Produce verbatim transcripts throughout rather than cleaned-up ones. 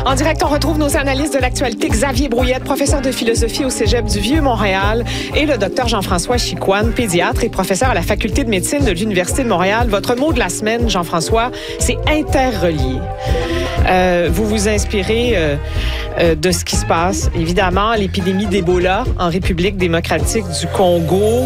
En direct, on retrouve nos analystes de l'actualité. Xavier Brouillette, professeur de philosophie au Cégep du Vieux-Montréal, et le docteur Jean-François Chicoine, pédiatre et professeur à la Faculté de médecine de l'Université de Montréal. Votre mot de la semaine, Jean-François, c'est interrelié. Euh, vous vous inspirez euh, euh, de ce qui se passe. Évidemment, l'épidémie d'Ebola en République démocratique du Congo,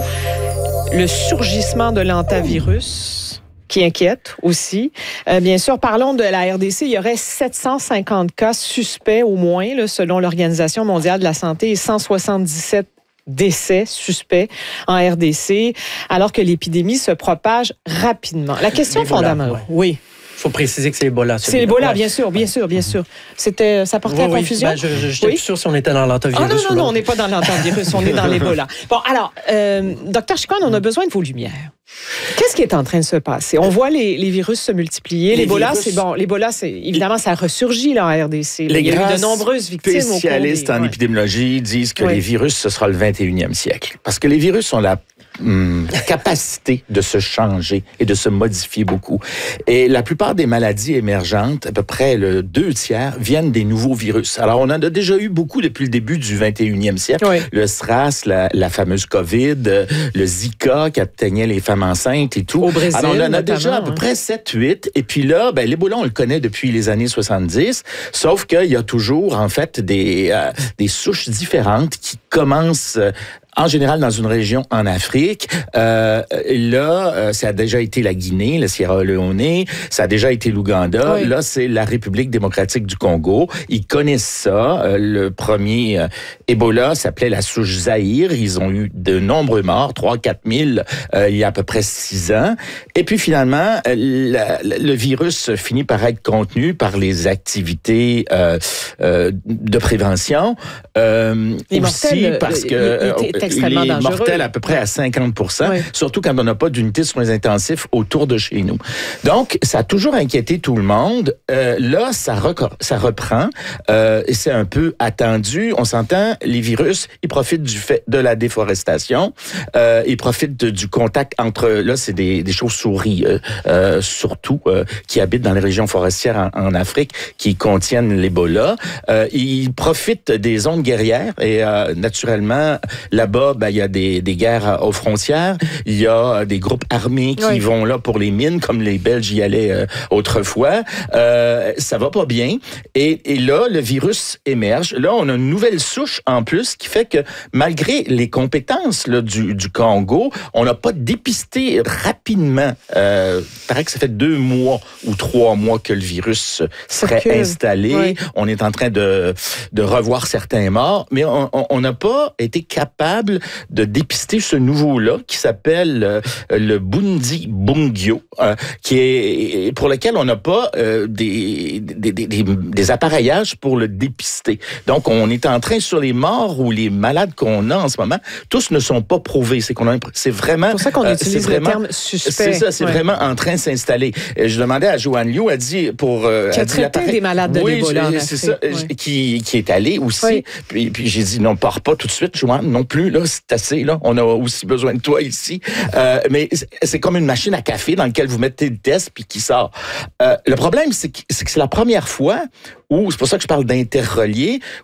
le surgissement de l'hantavirus qui inquiète aussi. Euh, bien sûr, parlons de la R D C. Il y aurait sept cent cinquante cas suspects au moins, là, selon l'Organisation mondiale de la santé, et cent soixante-dix-sept décès suspects en R D C, alors que l'épidémie se propage rapidement. La question fondamentale... Ouais. Oui. Il faut préciser que c'est Ebola. C'est Ebola, bien sûr, bien sûr, bien sûr. C'était, ça portait oui, à confusion? Oui, ben, je n'étais oui? plus sûr si on était dans l'hantavirus. Ah non, non, non, on n'est pas dans l'hantavirus, on est dans l'Ebola. Bon, alors, euh, docteur Chicoine, on a besoin de vos lumières. Qu'est-ce qui est en train de se passer? On voit les, les virus se multiplier. L'Ebola, virus... c'est bon. L'Ebola, c'est évidemment, ça ressurgit là, en R D C. Les Il y a eu de nombreuses victimes. Les spécialistes en ouais. épidémiologie disent que oui. les virus, ce sera le vingt et unième siècle. Parce que les virus ont la hum, capacité de se changer et de se modifier beaucoup. Et la plupart des maladies émergentes, à peu près le deux tiers, viennent des nouveaux virus. Alors, on en a déjà eu beaucoup depuis le début du vingt et unième siècle. Oui. Le SRAS, la, la fameuse COVID, le Zika qui atteignait les femmes enceintes et tout. Au Brésil, alors, on en a déjà à peu hein. près sept huit. Et puis là, ben, l'Ebola, on le connaît depuis les années soixante-dix. Sauf qu'il y a toujours, en fait, des, euh, des souches différentes qui commencent... Euh, en général, dans une région en Afrique, euh, là, euh, ça a déjà été la Guinée, le Sierra Leone, ça a déjà été l'Ouganda. Oui. Là, c'est la République démocratique du Congo. Ils connaissent ça. Euh, le premier euh, Ebola s'appelait la souche Zaïre. Ils ont eu de nombreux morts, trois à quatre mille, euh, il y a à peu près six ans. Et puis finalement, la, le virus finit par être contenu par les activités euh, euh, de prévention. Euh, les aussi mortels, parce que... euh, extrêmement il est dangereux. mortel à peu près à cinquante pour cent, oui. Surtout quand on n'a pas d'unité de soins intensifs autour de chez nous. Donc, ça a toujours inquiété tout le monde. Euh, là, ça, rec- ça reprend euh, et c'est un peu attendu. On s'entend, les virus, ils profitent du fait de la déforestation. Euh, ils profitent de, du contact entre... Là, c'est des, des chauves-souris, euh, euh, surtout, euh, qui habitent dans les régions forestières en, en Afrique, qui contiennent l'Ebola. Euh, ils profitent des zones guerrières et euh, naturellement, là-bas, ben, il y a des, des guerres aux frontières. Il y a des groupes armés qui oui. vont là pour les mines, comme les Belges y allaient euh, autrefois. Euh, ça va pas bien. Et, et là, le virus émerge. Là, on a une nouvelle souche en plus qui fait que malgré les compétences là, du, du Congo, on n'a pas dépisté rapidement. Euh, il paraît que ça fait deux mois ou trois mois que le virus serait okay. installé. Oui. On est en train de, de revoir certains morts, mais on n'a pas été capable de dépister ce nouveau-là qui s'appelle euh, le Bundibugyo, euh, qui est pour lequel on n'a pas euh, des, des, des, des, des appareillages pour le dépister. Donc, on est en train, sur les morts ou les malades qu'on a en ce moment, tous ne sont pas prouvés. C'est qu'on a, c'est vraiment... C'est pour ça qu'on euh, utilise vraiment, le terme suspect. C'est ça, c'est ouais. vraiment en train de s'installer. Je demandais à Joanne Liu, elle dit pour... Euh, qui a traité des malades de oui, l'Ebola. c'est ça, ouais. qui, qui est allé aussi. Oui. Puis, puis j'ai dit, non, pars pas tout de suite, Joanne, non plus. Là, c'est assez, là. On a aussi besoin de toi ici. Euh, mais c'est comme une machine à café dans laquelle vous mettez le test puis qui sort. Euh, le problème, c'est que, c'est que c'est la première fois où, c'est pour ça que je parle d'interrelié,